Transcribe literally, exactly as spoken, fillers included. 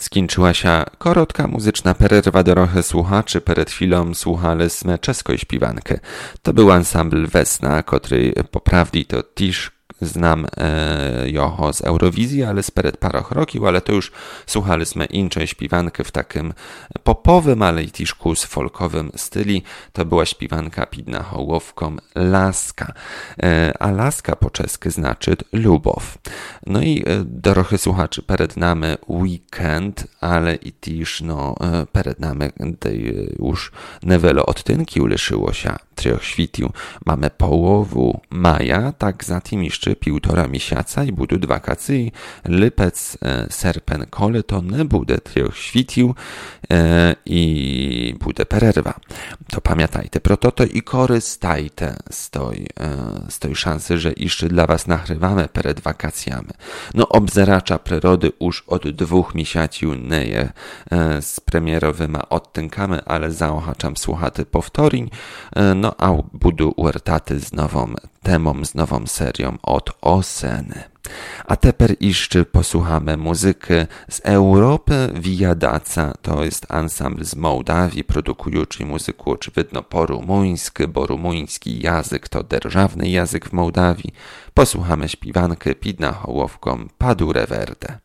Skończyła się korotka muzyczna pererwa trochę słuchaczy. Przed chwilą słuchaliśmy czeskoj śpiewankę. To był ansambl Vesna, który poprawdi to też znam e, joho z Eurowizji, ale spred parach rokił, ale to już słuchaliśmy inczej śpiewankę w takim popowym, ale i też kus folkowym styli. To była śpiewanka pidna hołowką Laska. E, a Laska po czesku znaczy lubow. No i e, trochę słuchaczy przed nami weekend, ale i też no, e, przed nami tej już niewiele odtynki uliszyło się trzech świtił. Mamy połowu maja, tak za tym jeszcze półtora miesiąca i budуть wakacje. Lipec, e, serpen, kole to nie bude trzech świtił e, i bude pererwa. To pamiętajcie pro to, to i korzystajcie z tej, e, z tej szansy, że jeszcze dla was nagrywamy przed wakacjami. No obzeracza przyrody już od dwóch miesięcy nie je e, z premierowymi odtynkami, ale zaochaczam słuchaty powtórzeń. E, no a budu uertaty z nową temą, z nową serią od Oseny. A teper jeszcze posłuchamy muzyki z Europy. Wijadaca to jest ansambl z Mołdawii, produkujący muzykę oczywiście po rumuńsku, bo rumuński język to dzierżawny język w Mołdawii. Posłuchamy śpiewankę pidna hołowką Padure Verde.